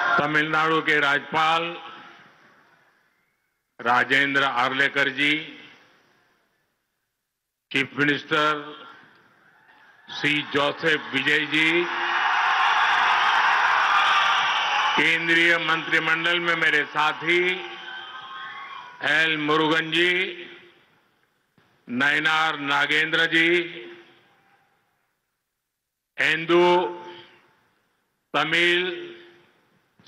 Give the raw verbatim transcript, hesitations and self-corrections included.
तमिलनाडु के राज्यपाल राजेंद्र आर्लेकर जी, chief minister सी Joseph Vijay ji, केंद्रीय मंत्रिमंडल में मेरे साथी एल मुरुगन जी, नयनार नागेंद्र जी, एंदू तमिल